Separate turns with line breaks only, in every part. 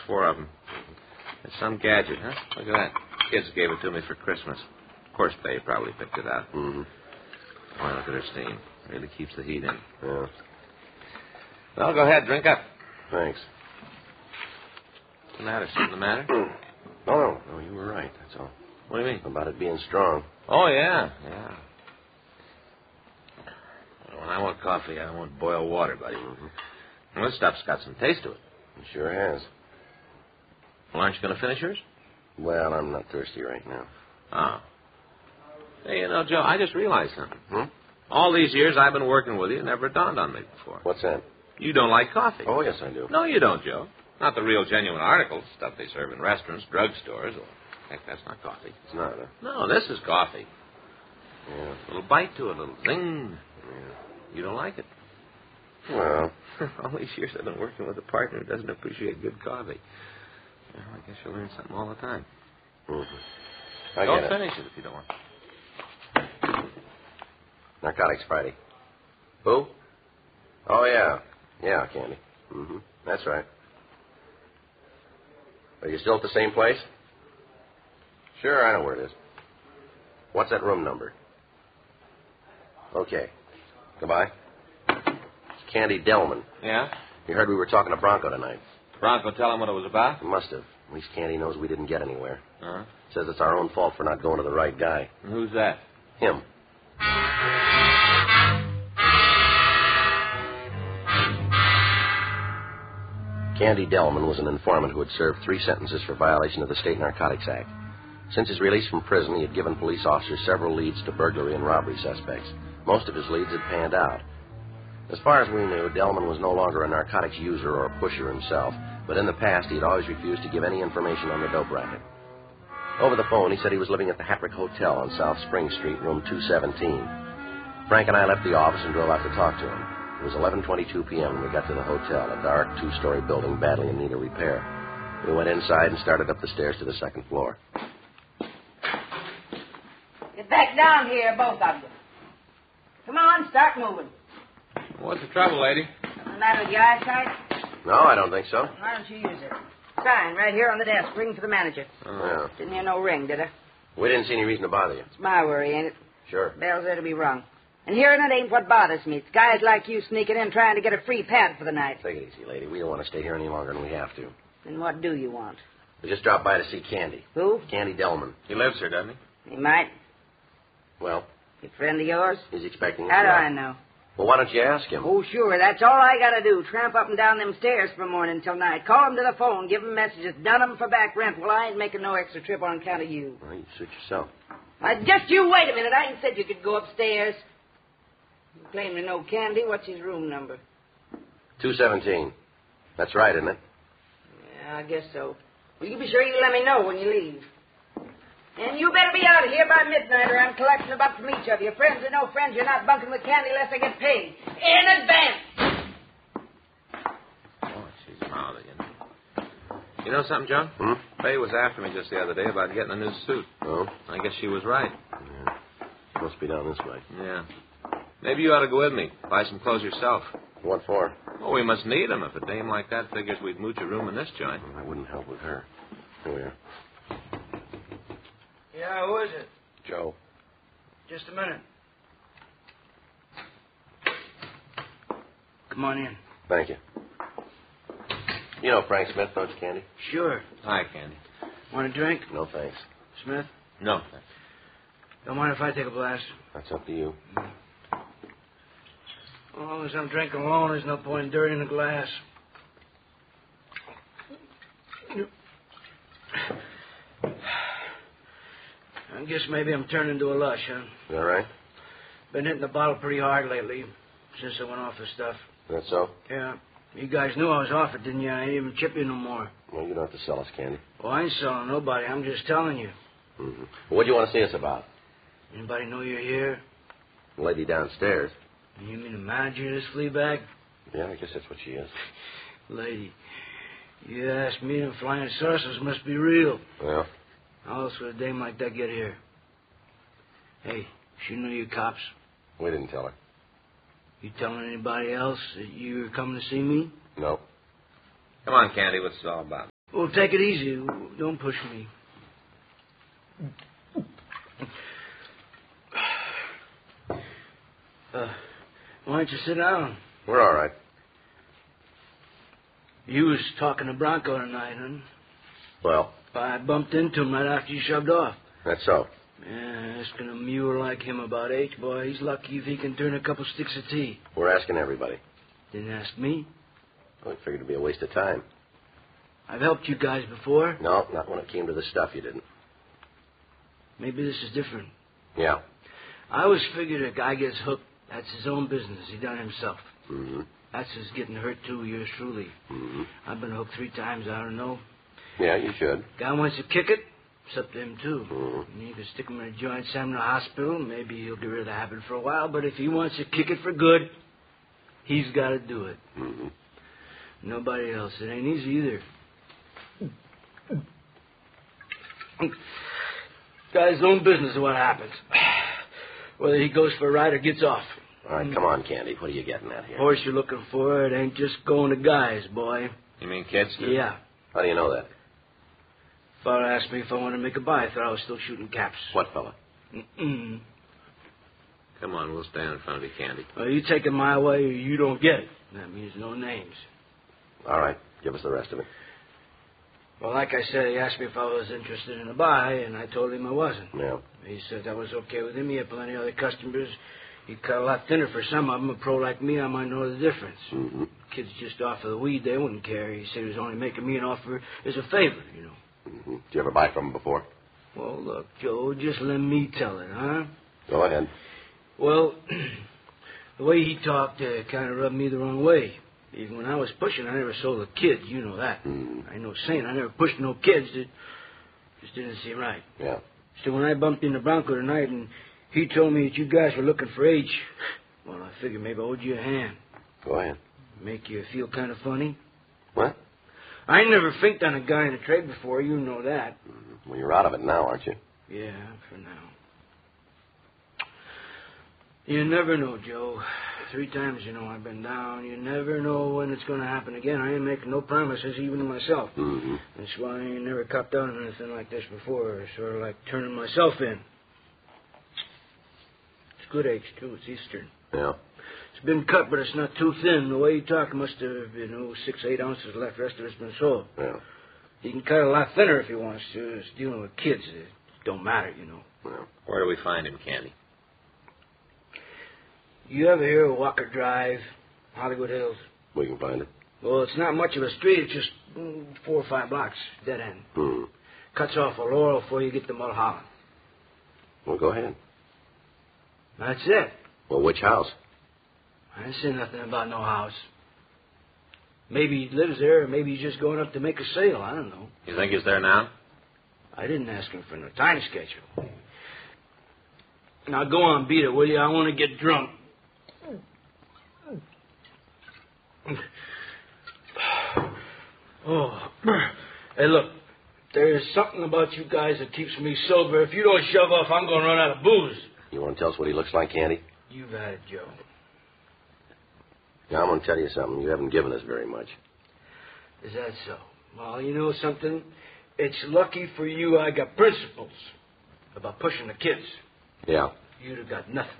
4 of them. It's some gadget, huh? Look at that. Kids gave it to me for Christmas. Of course, they probably picked it out.
Mm-hmm.
Boy, look at her steam. Really keeps the heat in.
Yeah.
Well, go ahead. Drink up.
Thanks.
What's the matter? Something the matter?
No, you were right, that's all.
What do you mean?
About it being strong.
Oh, yeah. When I want coffee, I want boiled water, buddy.
Mm-hmm.
Well, this stuff's got some taste to it.
It sure has.
Well, aren't you going to finish yours?
Well, I'm not thirsty right now.
Oh. Hey, you know, Joe, I just realized something.
Hmm?
All these years I've been working with you, it never dawned on me before.
What's that?
You don't like coffee.
Oh, yes, I do.
No, you don't, Joe. Not the real genuine articles, stuff they serve in restaurants, drugstores. Heck, that's not coffee.
It's not, huh?
No, this is coffee.
Yeah.
A little bite to it, a little zing.
Yeah.
You don't like it.
Well.
All these years I've been working with a partner who doesn't appreciate good coffee. Well, I guess you'll learn something all the time.
Mm-hmm.
Don't finish it if you don't want.
Narcotics Friday. Who? Oh, yeah. Yeah, Candy. Mm-hmm. That's right. Are you still at the same place? Sure, I know where it is. What's that room number? Okay. Goodbye. It's Candy Delman.
Yeah?
You heard we were talking to Bronco tonight.
Bronco tell him what it was about?
He must have. At least Candy knows we didn't get anywhere.
Uh-huh.
Says it's our own fault for not going to the right guy.
And who's that?
Him. Candy Delman was an informant who had served 3 sentences for violation of the State Narcotics Act. Since his release from prison, he had given police officers several leads to burglary and robbery suspects. Most of his leads had panned out. As far as we knew, Delman was no longer a narcotics user or a pusher himself, but in the past he had always refused to give any information on the dope racket. Over the phone, he said he was living at the Hattrick Hotel on South Spring Street, room 217. Frank and I left the office and drove out to talk to him. It was 11:22 p.m. when we got to the hotel, a dark 2-story building badly in need of repair. We went inside and started up the stairs to the 2nd floor.
Get back down here, both of you. Come on, start moving.
What's the trouble, lady?
Something the matter with your eyesight?
No, I don't think so.
Why don't you use it? Sign right here on the desk. Ring for the manager.
Yeah.
Didn't hear no ring, did I?
We didn't see any reason to bother you.
It's my worry, ain't it?
Sure.
Bell's there to be rung. And hearing it ain't what bothers me. It's guys like you sneaking in trying to get a free pad for the night.
Take it easy, lady. We don't want to stay here any longer than we have to.
Then what do you want?
We just dropped by to see Candy.
Who?
Candy Delman.
He lives here, doesn't he?
He might.
Well,
Good friend of yours?
he's expecting us.
How do I know?
Well, why don't you ask him?
Oh, sure. That's all I got to do. Tramp up and down them stairs from morning till night. Call him to the phone. Give him messages. Done him for back rent. Well, I ain't making no extra trip on account of you.
Well, you suit yourself.
Just you wait a minute. I ain't said you could go upstairs. You claim to know Candy. What's his room number?
217. That's right, isn't it?
Yeah, I guess so. Well, you be sure you let me know when you leave. And you better be out of here by midnight or I'm collecting a buck from each of you. Friends or no friends, you're not bunking with Candy unless I get paid. In advance.
Oh, she's mouthing it. You know something, John? Faye was after me just the other day about getting a new suit.
Oh?
I guess she was right.
Yeah. Must be down this way.
Yeah. Maybe you ought to go with me. Buy some clothes yourself.
What for?
Oh, we must need 'em. If a dame like that figures we'd mooch a room in this joint.
Well, I wouldn't help with her. Here we are.
Yeah, who is it?
Joe.
Just a minute. Come on in.
Thank you. You know Frank Smith, don't you, Candy?
Sure.
Hi, Candy.
Want a drink,
No, thanks.
Smith?
No, thanks.
Don't mind if I take a blast.
That's up to you.
As long as I'm drinking alone, there's no point in dirtying the glass. I guess maybe I'm turning into a lush, huh?
Is that right?
Been hitting the bottle pretty hard lately, since I went off the stuff.
Is that so?
Yeah. You guys knew I was off it, didn't you? I ain't even chip you no more.
Well, you don't have to sell us, Candy.
Well, I ain't selling nobody. I'm just telling you.
Mm-hmm. Well, what do you want to see us about?
Anybody know you're here?
The lady downstairs.
You mean the manager of this flea bag?
Yeah, I guess that's what she is.
Lady, you ask me, the flying saucers must be real.
Well?
How else would a dame like that get here? Hey, she knew you cops.
We didn't tell her.
You telling anybody else that you were coming to see me?
No.
Come on, Candy. What's it all about?
Well, take it easy. Don't push me. Why don't you sit down?
We're all right.
You was talking to Bronco tonight, huh?
Well,
I bumped into him right after you shoved off.
that's so.
Yeah, asking a mule like him about H, boy, he's lucky if he can turn a couple sticks of tea.
We're asking everybody.
Didn't ask me.
Well, we figured it'd be a waste of time.
I've helped you guys before.
No, not when it came to the stuff, you didn't.
Maybe this is different.
Yeah.
I always figured a guy gets hooked. That's his own business. He done it himself.
Mm-hmm.
That's his getting hurt, too, yours truly.
Mm-hmm.
I've been hooked 3 times, I don't know.
Yeah, you should.
Guy wants to kick it, it's up to him, too.
Mm-hmm.
You can stick him in a joint, send him to the hospital, maybe he'll get rid of the habit for a while, but if he wants to kick it for good, he's got to do it.
Mm-hmm.
Nobody else. It ain't easy either. Guy's own business is what happens. Whether he goes for a ride or gets off.
All right, come on, Candy. What are you getting at here?
Horse you're looking for, it ain't just going to guys, boy.
You mean kids, too?
Yeah.
How do you know that?
Father asked me if I wanted to make a buy. I thought I was still shooting caps.
What fella?
Mm-mm.
Come on, we'll stand in front of you, Candy.
Well, you take it my way or you don't get it. That means no names.
All right, give us the rest of it.
Well, like I said, he asked me if I was interested in a buy, and I told him I wasn't.
Yeah.
He said that was okay with him. He had plenty of other customers. He cut a lot thinner for some of them. A pro like me, I might know the difference.
Mm-hmm.
Kids just offer the weed, they wouldn't care. He said he was only making me an offer as a favor, you know.
Mm-hmm. Did you ever buy from him before?
Well, look, Joe, just let me tell it, huh?
Go ahead.
Well, the way he talked kind of rubbed me the wrong way. Even when I was pushing, I never sold a kid. You know that.
Mm.
I know saying I never pushed no kids. It just didn't seem right.
Yeah.
So when I bumped into Bronco tonight and he told me that you guys were looking for H, well, I figured maybe I owed you a hand.
Go ahead.
Make you feel kind of funny.
What?
I never finked on a guy in the trade before. You know that.
Mm-hmm. Well, you're out of it now, aren't you?
Yeah, for now. You never know, Joe. 3 times, you know, I've been down. You never know when it's going to happen again. I ain't making no promises, even to myself.
Mm-hmm.
That's why I ain't never copped out on anything like this before. Sort of like turning myself in. It's good H, too. It's Eastern.
Yeah.
It's been cut, but it's not too thin. The way you talk must have, 6, 8 ounces left. The rest of it's been sold.
Yeah.
He can cut it a lot thinner if he wants to. It's dealing with kids. It don't matter, you know.
Yeah.
Where do we find him, Candy?
You ever hear of Walker Drive, Hollywood Hills?
We can find it.
Well, it's not much of a street. It's just 4 or 5 blocks, dead end.
Hmm.
Cuts off a Laurel before you get to Mulholland.
Well, go ahead.
That's it.
Well, which house?
I didn't say nothing about no house. Maybe he lives there, or maybe he's just going up to make a sale. I don't know.
You think he's there now?
I didn't ask him for no time schedule. Now, go on, beat it, will you? I want to get drunk. Oh, hey, look, there's something about you guys that keeps me sober. If you don't shove off, I'm going to run out of booze.
You want to tell us what he looks like, Candy?
You've had it, Joe.
Now, I'm going to tell you something. You haven't given us very much.
Is that so? Well, you know something? It's lucky for you I got principles about pushing the kids.
Yeah.
You'd have got nothing.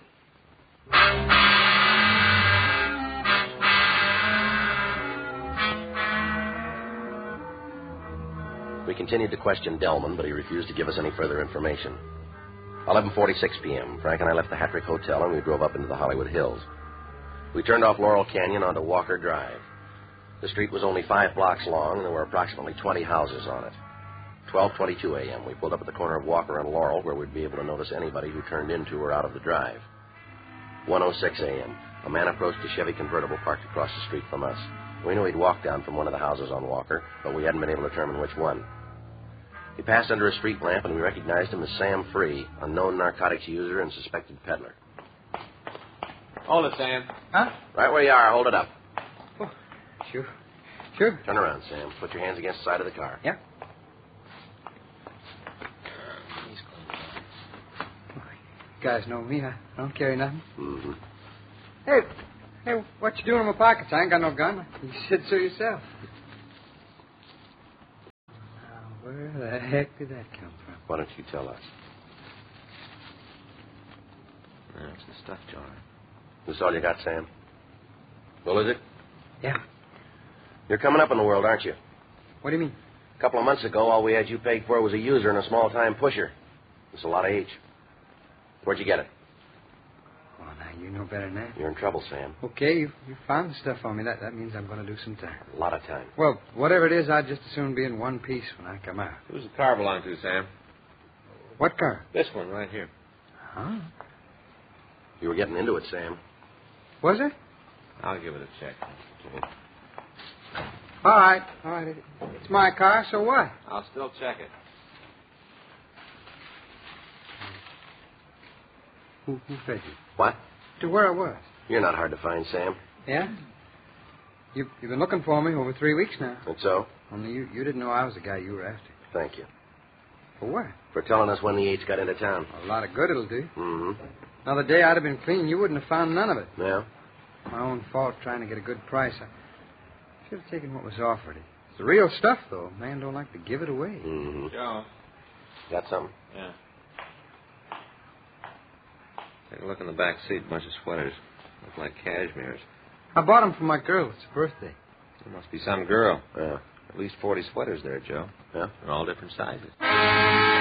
We continued to question Delman, but he refused to give us any further information. 11:46 p.m., Frank and I left the Hattrick Hotel, and we drove up into the Hollywood Hills. We turned off Laurel Canyon onto Walker Drive. The street was only 5 blocks long, and there were approximately 20 houses on it. 12:22 a.m., we pulled up at the corner of Walker and Laurel, where we'd be able to notice anybody who turned into or out of the drive. 1:06 a.m., a man approached a Chevy convertible parked across the street from us. We knew he'd walked down from one of the houses on Walker, but we hadn't been able to determine which one. He passed under a street lamp, and we recognized him as Sam Free, a known narcotics user and suspected peddler.
Hold it, Sam.
Huh?
Right where you are. Hold it up.
Oh, sure. Sure.
Turn around, Sam. Put your hands against the side of the car.
Yeah. You guys know me. I don't carry nothing.
Mm-hmm.
Hey, what you doing in my pockets? I ain't got no gun. You said so yourself. Where the heck did that come from?
Why don't you tell us?
That's the stuff jar.
This all you got, Sam? Well, is it?
Yeah.
You're coming up in the world, aren't you?
What do you mean?
A couple of months ago, all we had you pegged for was a user and a small-time pusher. It's a lot of H. Where'd you get it?
Oh, now, you know better than that.
You're in trouble, Sam.
Okay, you found the stuff on me. That means I'm going to do some time.
A lot of time.
Well, whatever it is, I'd just as soon be in one piece when I come out.
Who's the car belong to, Sam?
What car?
This one right here.
Huh?
You were getting into it, Sam.
Was it?
I'll give it a check.
All right. It's my car, so what?
I'll still check it.
Who fed you?
What?
To where I was.
You're not hard to find, Sam.
Yeah? You've been looking for me over 3 weeks now.
And so?
Only you didn't know I was the guy you were after.
Thank you.
For what?
For telling us when the H got into town.
A lot of good it'll do.
Mm-hmm.
Another day I'd have been clean. You wouldn't have found none of it.
Yeah?
My own fault trying to get a good price. I should have taken what was offered. It's the real stuff, though. Man don't like to give it away.
Mm-hmm.
Joe.
Got something?
Yeah. Take a look in the back seat. A bunch of sweaters. Look like cashmeres.
I bought them for my girl. It's her birthday.
There must be some girl.
Yeah.
At least 40 sweaters there, Joe.
Yeah?
In all different sizes.